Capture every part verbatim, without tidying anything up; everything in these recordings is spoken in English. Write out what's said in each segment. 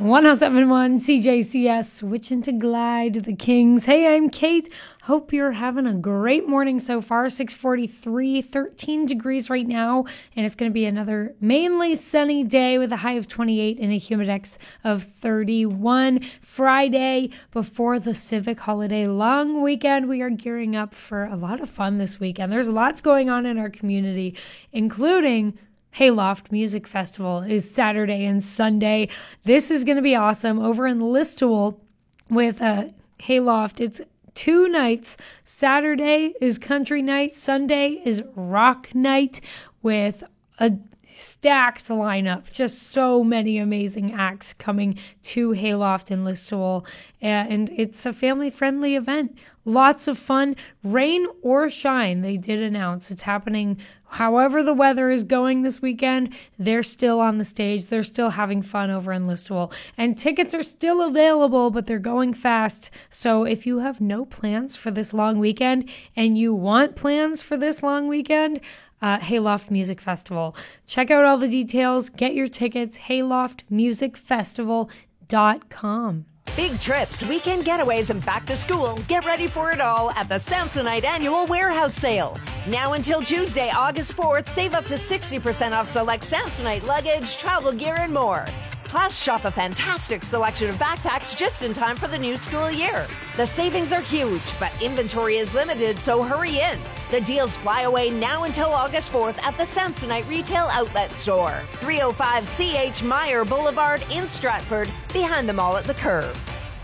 one oh seven point one C J C S, switching to Glide, the Kings. Hey, I'm Kate. Hope you're having a great morning so far. six forty-three, thirteen degrees right now, and it's going to be another mainly sunny day with a high of twenty-eight and a humidex of thirty-one. Friday, before the civic holiday long weekend, we are gearing up for a lot of fun this weekend. There's lots going on in our community, including Hayloft Music Festival is Saturday and Sunday. This is going to be awesome over in Listowel with uh, Hayloft. It's two nights. Saturday is country night. Sunday is rock night with a stacked lineup. Just so many amazing acts coming to Hayloft in Listowel. And it's a family-friendly event. Lots of fun. Rain or shine, they did announce. It's happening however the weather is going this weekend. They're still on the stage. They're still having fun over in Listowel. And tickets are still available, but they're going fast. So if you have no plans for this long weekend and you want plans for this long weekend, uh, Hayloft Music Festival. Check out all the details. Get your tickets. hayloft music festival dot com. Big trips, weekend getaways, and back to school. Get ready for it all at the Samsonite Annual Warehouse Sale. Now until Tuesday, August fourth, save up to sixty percent off select Samsonite luggage, travel gear, and more. Plus, shop a fantastic selection of backpacks just in time for the new school year. The savings are huge, but inventory is limited, so hurry in. The deals fly away now until August fourth at the Samsonite Retail Outlet Store, three oh five C H Meyer Boulevard in Stratford, behind the mall at the Curve.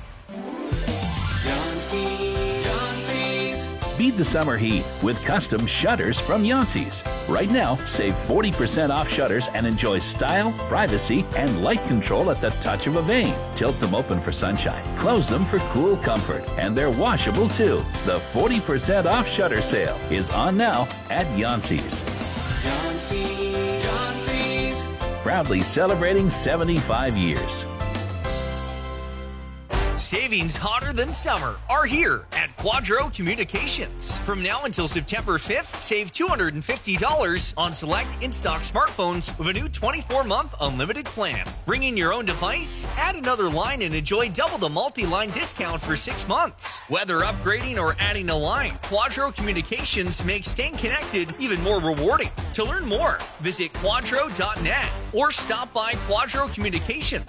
Yancey, Yancey's. Beat the summer heat with custom shutters from Yancey's. Right now, save forty percent off shutters and enjoy style, privacy, and light control at the touch of a vane. Tilt them open for sunshine, close them for cool comfort, and they're washable too. The forty percent off shutter sale is on now at Yancey's. Yancey, Yancey's. Proudly celebrating seventy-five years. Savings hotter than summer are here at Quadro Communications. From now until September fifth, save two hundred fifty dollars on select in-stock smartphones with a new twenty-four month unlimited plan. Bring in your own device, add another line, and enjoy double the multi-line discount for six months. Whether upgrading or adding a line, Quadro Communications makes staying connected even more rewarding. To learn more, visit quadro dot net or stop by Quadro Communications.